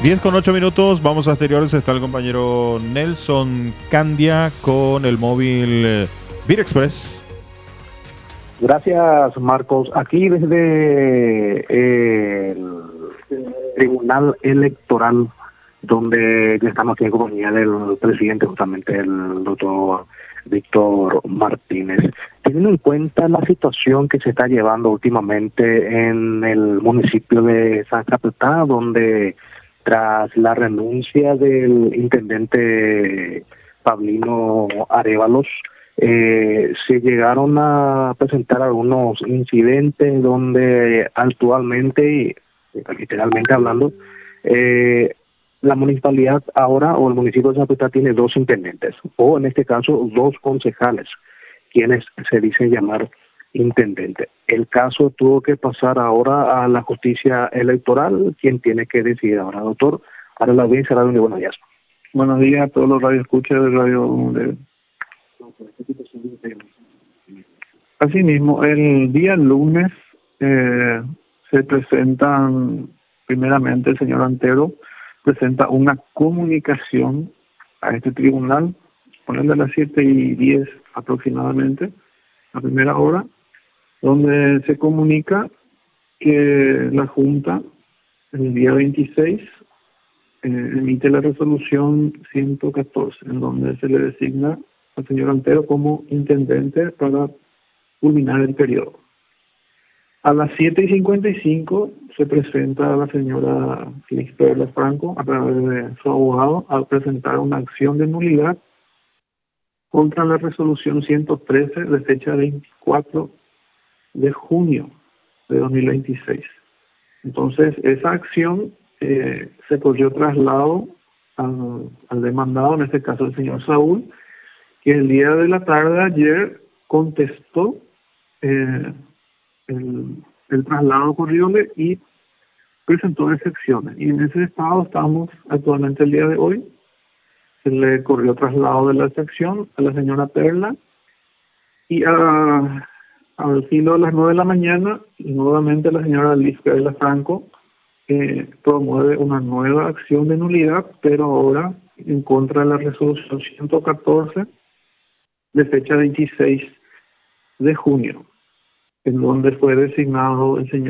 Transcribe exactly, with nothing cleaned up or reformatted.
diez con ocho minutos, vamos a exteriores, está el compañero Nelson Candia con el móvil eh, Vir Express. Gracias, Marcos. Aquí desde eh, el Tribunal Electoral, donde estamos aquí en compañía del presidente, justamente el doctor Víctor Martínez. Teniendo en cuenta la situación que se está llevando últimamente en el municipio de San Capetá, donde tras la renuncia del intendente Pablino Arévalos, eh, se llegaron a presentar algunos incidentes donde actualmente, literalmente hablando, eh, la municipalidad ahora, o el municipio de San Capetá, tiene dos intendentes, o en este caso dos concejales, quienes se dicen llamar intendente. El caso tuvo que pasar ahora a la justicia electoral, quien tiene que decidir ahora. Doctor, para la audiencia, Radio Unión, buenos días. Buenos días a todos los radioescuchas de Radio de... Asimismo, el día lunes eh, se presentan, primeramente el señor Antero presenta una comunicación a este tribunal, ponerle a las siete y diez aproximadamente, a primera hora, donde se comunica que la Junta, el día veintiséis, eh, emite la resolución ciento catorce, en donde se le designa al señor Antero como intendente para culminar el periodo. A las siete y cincuenta y cinco se presenta a la señora Félix Perla Franco, a través de su abogado, a presentar una acción de nulidad contra la resolución ciento trece de fecha veinticuatro de junio de dos mil veintiséis. Entonces, esa acción eh, se corrió traslado al, al demandado, en este caso el señor Saúl, que el día de la tarde de ayer contestó eh, el, el traslado corrible y presentó excepciones. Y en ese estado estamos actualmente el día de hoy. Se le corrió traslado de la excepción a la señora Perla y a, al filo de las nueve de la mañana, nuevamente la señora Liz Perla Franco eh, promueve una nueva acción de nulidad, pero ahora en contra de la resolución ciento catorce de fecha veintiséis de junio, en donde fue designado el señor